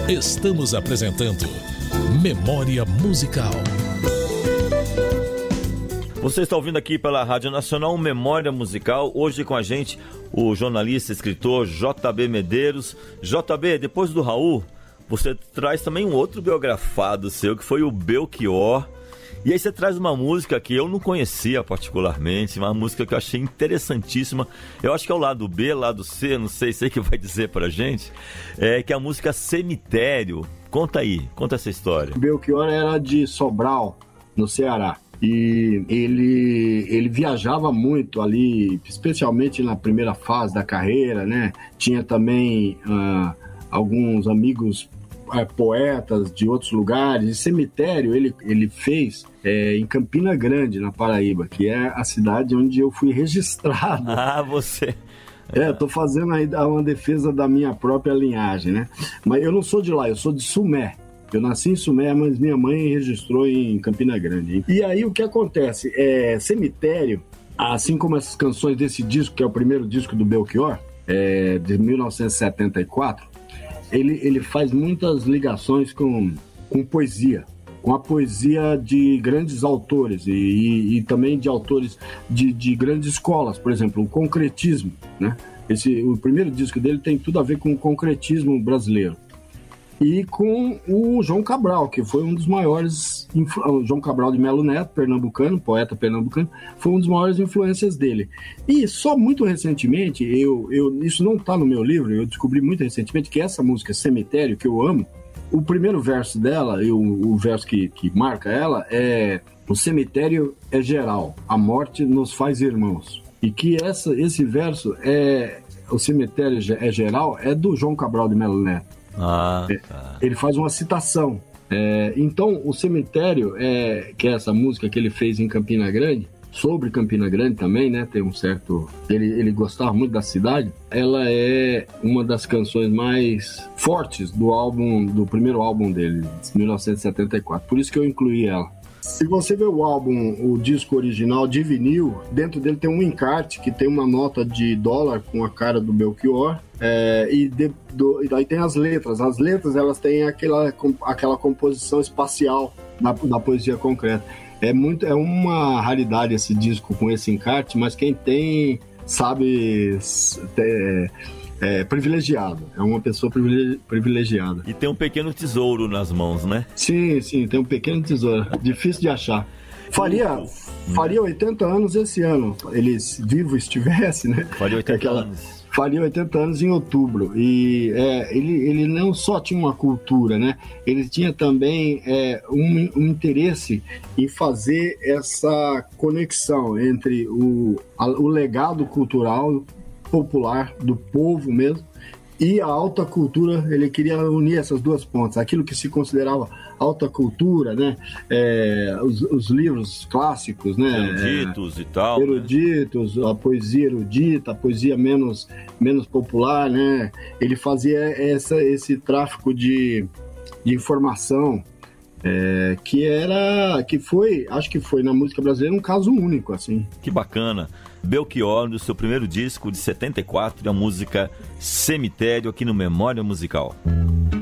Estamos apresentando Memória Musical. Você está ouvindo aqui pela Rádio Nacional Memória Musical. Hoje com a gente o jornalista e escritor JB Medeiros. JB, depois do Raul, você traz também um outro biografado seu, que foi o Belchior. E aí você traz uma música que eu não conhecia particularmente, uma música que eu achei interessantíssima. Eu acho que é o lado B, lado C, não sei que vai dizer pra gente, que é a música Cemitério. Conta aí, conta essa história. O Belchior era de Sobral, no Ceará. E ele viajava muito ali, especialmente na primeira fase da carreira, né? Tinha também alguns amigos poetas de outros lugares. E Cemitério ele fez em Campina Grande, na Paraíba, que é a cidade onde eu fui registrado. Ah, você... Tô fazendo aí uma defesa da minha própria linhagem, né? Mas eu não sou de lá, eu sou de Sumé. Eu nasci em Sumé, mas minha mãe registrou em Campina Grande. Hein? E aí o que acontece? Cemitério, assim como essas canções desse disco, que é o primeiro disco do Belchior, de 1974, ele faz muitas ligações com poesia, com a poesia de grandes autores e também de autores de grandes escolas, por exemplo, o concretismo, né? O primeiro disco dele tem tudo a ver com o concretismo brasileiro. E com o João Cabral, que foi um dos maiores... O João Cabral de Melo Neto, pernambucano, poeta pernambucano, foi um dos maiores influências dele. E só muito recentemente, isso não está no meu livro, eu descobri muito recentemente que essa música Cemitério, que eu amo, o primeiro verso dela, e o verso que marca ela, é: o cemitério é geral, a morte nos faz irmãos. E que esse verso, o cemitério é geral, é do João Cabral de Melo Neto. Ele faz uma citação. Então, o Cemitério, que é essa música que ele fez em Campina Grande, sobre Campina Grande também, né? Tem um certo... Ele gostava muito da cidade. Ela é uma das canções mais fortes do primeiro álbum dele, de 1974. Por isso que eu incluí ela. Se você ver o disco original de vinil, dentro dele tem um encarte que tem uma nota de dólar com a cara do Belchior, e daí tem as letras. As letras, elas têm aquela composição espacial da poesia concreta. É uma raridade esse disco com esse encarte, mas quem tem sabe... privilegiado, é uma pessoa privilegiada. E tem um pequeno tesouro nas mãos, né? Sim, tem um pequeno tesouro, difícil de achar. Faria 80 anos esse ano, ele vivo estivesse, né? Faria 80 anos. Faria 80 anos em outubro. E ele não só tinha uma cultura, né? Ele tinha também um interesse em fazer essa conexão entre o legado cultural popular do povo mesmo e a alta cultura. Ele queria unir essas duas pontas, aquilo que se considerava alta cultura, né? Os livros clássicos, né? Eruditos e tal. Eruditos, né? A poesia erudita, a poesia menos popular, né? Ele fazia esse tráfico de informação, acho que foi na música brasileira um caso único, assim. Que bacana. Belchior, do seu primeiro disco de 74, a música Cemitério, aqui no Memória Musical.